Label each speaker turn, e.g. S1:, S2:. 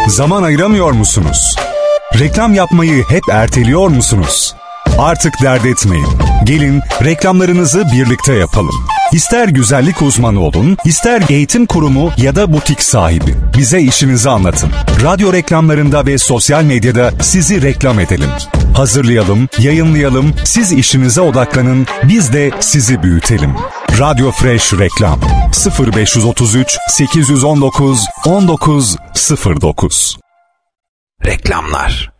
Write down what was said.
S1: Zaman ayıramıyor musunuz? Reklam yapmayı hep erteliyor musunuz? Artık dert etmeyin. Gelin reklamlarınızı birlikte yapalım. İster güzellik uzmanı olun, ister eğitim kurumu ya da butik sahibi. Bize işinizi anlatın. Radyo reklamlarında ve sosyal medyada sizi reklam edelim. Hazırlayalım, yayınlayalım, siz işinize odaklanın, biz de sizi büyütelim. Radyo Fresh Reklam 0533 819 1909.
S2: Reklamlar.